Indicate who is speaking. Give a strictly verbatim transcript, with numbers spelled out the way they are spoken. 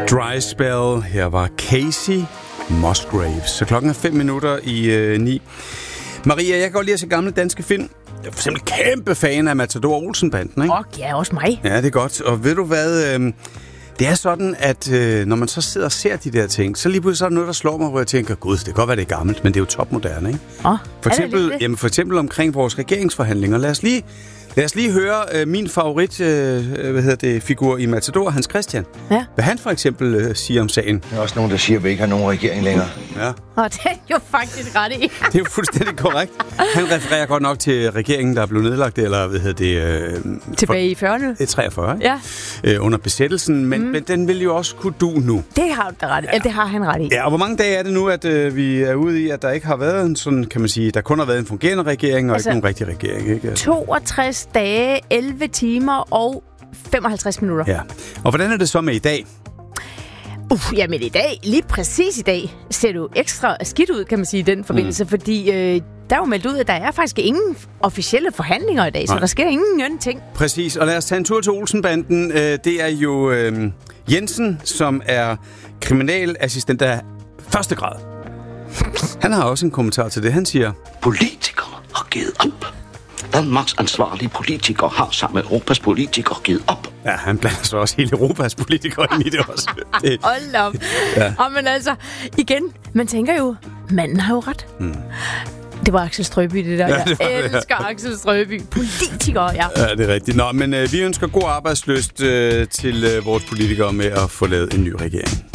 Speaker 1: Dry Spell. Her var Casey Musgraves. Så klokken er fem minutter i øh, ni. Maria, jeg kan godt lide at se gamle danske film. Jeg er for eksempel kæmpe fan af Matador Olsen-banden, ikke?
Speaker 2: Åh, oh, ja, også mig.
Speaker 1: Ja, det er godt. Og ved du hvad... Øh, det er sådan, at øh, når man så sidder og ser de der ting, så lige pludselig så er der noget, der slår mig, hvor jeg tænker, gud, det kan godt være, det er gammelt, men det er jo topmoderne, ikke?
Speaker 2: Oh,
Speaker 1: for, eksempel, jamen, for eksempel omkring vores regeringsforhandlinger. Lad os lige, lad os lige høre øh, min favorit øh, hvad hedder det, figur i Matador, Hans Christian.
Speaker 2: Ja.
Speaker 1: Hvad han for eksempel øh, siger om sagen.
Speaker 3: Der er også nogen, der siger, at vi ikke har nogen regering længere.
Speaker 1: Ja.
Speaker 2: Og det er jo faktisk ret i.
Speaker 1: Det er jo fuldstændig korrekt. Han refererer godt nok til regeringen, der er blevet nedlagt, eller hvad hedder det... Øh,
Speaker 2: Tilbage i fyrrerne.
Speaker 1: treogfyrre,
Speaker 2: ja.
Speaker 1: øh, under besættelsen, men, mm. men den vil jo også kunne du nu.
Speaker 2: Det har du da ret i. Ja. Ja, det har han ret i.
Speaker 1: Ja, og hvor mange dage er det nu, at øh, vi er ude i, at der ikke har været en sådan, kan man sige, der kun har været en fungerende regering, og altså, ikke nogen rigtig regering, ikke? Altså.
Speaker 2: toogtres dage, elleve timer og femoghalvtreds minutter.
Speaker 1: Ja. Og hvordan er det så med i dag?
Speaker 2: Uff, jamen i dag, lige præcis i dag, ser du ekstra skidt ud, kan man sige, i den forbindelse, mm. fordi øh, der er jo meldt ud, at der er faktisk ingen officielle forhandlinger i dag, Nej. Så der sker ingen ting.
Speaker 1: Præcis, og lad os tage en tur til Olsenbanden. Øh, det er jo øh, Jensen, som er kriminalassistent af første grad. Han har også en kommentar til det. Han siger...
Speaker 4: Politikere har givet op. Danmarks ansvarlige politikere har sammen med Europas politikere givet op.
Speaker 1: Ja, han blander så også hele Europas politikere ind i det også. Det.
Speaker 2: Hold op. Ja. Og men altså, igen, man tænker jo, manden har jo ret. Mm. Det var Axel Strøby, det der. Ja, det var, jeg elsker ja. Axel Strøby. Politikere, ja.
Speaker 1: Ja, det er rigtigt. Nå, men øh, vi ønsker god arbejdsløst øh, til øh, vores politikere med at få lavet en ny regering.